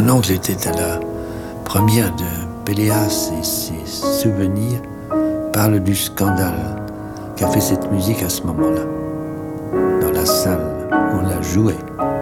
Mon oncle était à la première de Péléas et ses souvenirs parlent du scandale qu'a fait cette musique à ce moment-là, dans la salle où on la jouait.